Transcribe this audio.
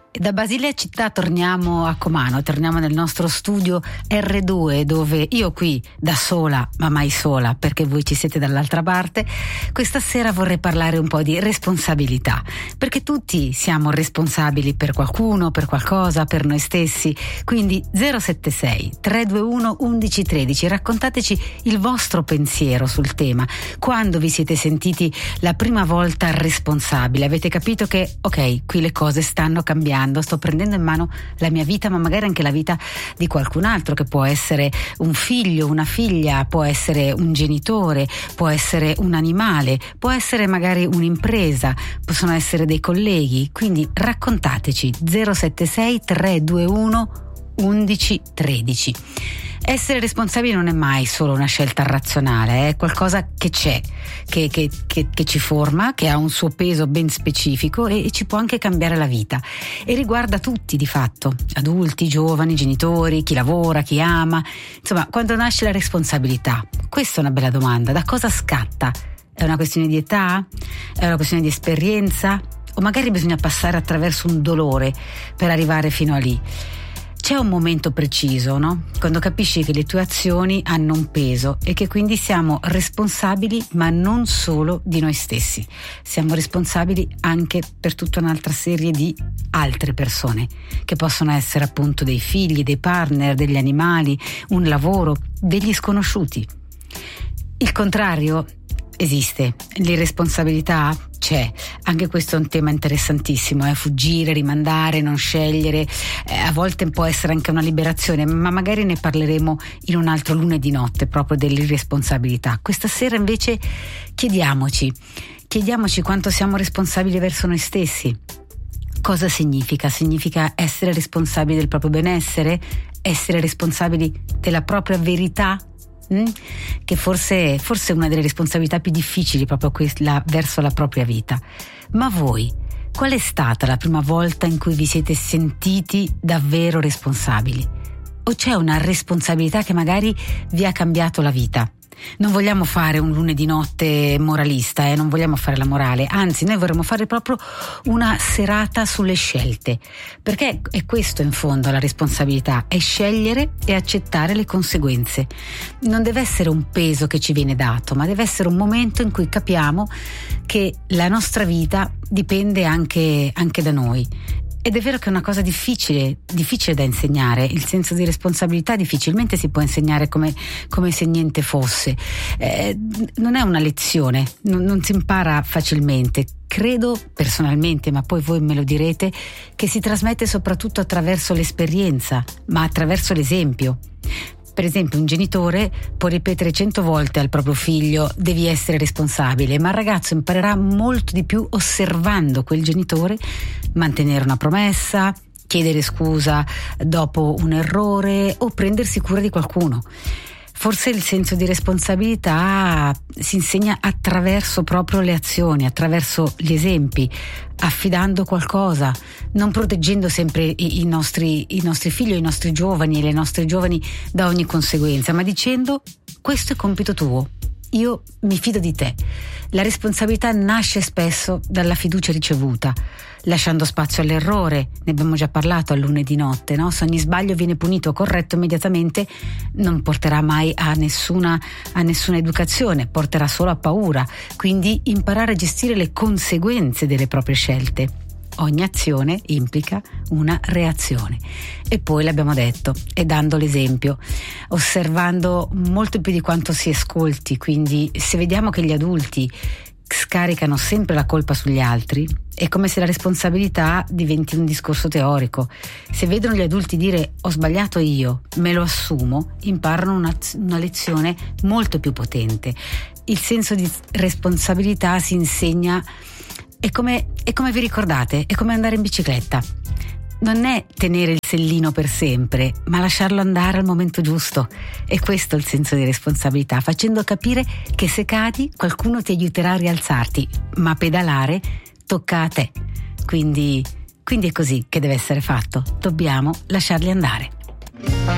Da Basilea città torniamo a Comano, torniamo nel nostro studio R2, dove io qui da sola, ma mai sola, perché voi ci siete dall'altra parte, questa sera vorrei parlare un po' di responsabilità, perché tutti siamo responsabili per qualcuno, per qualcosa, per noi stessi. Quindi 076 321 1113, raccontateci il vostro pensiero sul tema. Quando vi siete sentiti la prima volta responsabile? Avete capito che ok, qui le cose stanno cambiando, sto prendendo in mano la mia vita, ma magari anche la vita di qualcun altro, che può essere un figlio, una figlia, può essere un genitore, può essere un animale, può essere magari un'impresa, possono essere dei colleghi. Quindi raccontateci 076 321 1113. Essere responsabili non è mai solo una scelta razionale, è qualcosa che c'è, che ci forma, che ha un suo peso ben specifico e ci può anche cambiare la vita, e riguarda tutti di fatto, adulti, giovani, genitori, chi lavora, chi ama. Insomma, quando nasce la responsabilità? Questa è una bella domanda. Da cosa scatta? È una questione di età? È una questione di esperienza? O magari bisogna passare attraverso un dolore per arrivare fino a lì? C'è un momento preciso, no? Quando capisci che le tue azioni hanno un peso e che quindi siamo responsabili, ma non solo di noi stessi. Siamo responsabili anche per tutta un'altra serie di altre persone, che possono essere appunto dei figli, dei partner, degli animali, un lavoro, degli sconosciuti. Il contrario esiste, l'irresponsabilità c'è. Anche questo è un tema interessantissimo, fuggire, rimandare, non scegliere, a volte può essere anche una liberazione, ma magari ne parleremo in un altro lunedì notte proprio dell'irresponsabilità. Questa sera invece chiediamoci quanto siamo responsabili verso noi stessi. Cosa significa? Significa essere responsabili del proprio benessere, essere responsabili della propria verità, che forse è una delle responsabilità più difficili, proprio quella verso la propria vita. Ma voi, qual è stata la prima volta in cui vi siete sentiti davvero responsabili? O c'è una responsabilità che magari vi ha cambiato la vita? Non vogliamo fare un lunedì notte moralista, non vogliamo fare la morale, anzi noi vorremmo fare proprio una serata sulle scelte, perché è questo in fondo la responsabilità, è scegliere e accettare le conseguenze. Non deve essere un peso che ci viene dato, ma deve essere un momento in cui capiamo che la nostra vita dipende anche da noi. Ed è vero che è una cosa difficile da insegnare. Il senso di responsabilità difficilmente si può insegnare come se niente fosse. Non è una lezione, non si impara facilmente. Credo personalmente, ma poi voi me lo direte, che si trasmette soprattutto attraverso l'esperienza, ma attraverso l'esempio. Per esempio, un genitore può ripetere 100 volte al proprio figlio devi essere responsabile, ma il ragazzo imparerà molto di più osservando quel genitore mantenere una promessa, chiedere scusa dopo un errore o prendersi cura di qualcuno. Forse il senso di responsabilità si insegna attraverso proprio le azioni, attraverso gli esempi, affidando qualcosa, non proteggendo sempre i nostri figli, i nostri giovani e le nostre giovani da ogni conseguenza, ma dicendo questo è compito tuo, io mi fido di te. La responsabilità nasce spesso dalla fiducia ricevuta, lasciando spazio all'errore. Ne abbiamo già parlato al lunedì notte, no? Se ogni sbaglio viene punito o corretto immediatamente, non porterà mai a nessuna educazione, porterà solo a paura. Quindi imparare a gestire le conseguenze delle proprie scelte. Ogni azione implica una reazione. E poi l'abbiamo detto, e dando l'esempio, osservando molto più di quanto si ascolti. Quindi se vediamo che gli adulti scaricano sempre la colpa sugli altri, è come se la responsabilità diventi un discorso teorico. Se vedono gli adulti dire ho sbagliato io, me lo assumo, imparano una lezione molto più potente. Il senso di responsabilità si insegna. È come vi ricordate, è come andare in bicicletta. Non è tenere il sellino per sempre, ma lasciarlo andare al momento giusto. E questo è il senso di responsabilità, facendo capire che se cadi qualcuno ti aiuterà a rialzarti, ma pedalare tocca a te. Quindi è così che deve essere fatto. Dobbiamo lasciarli andare.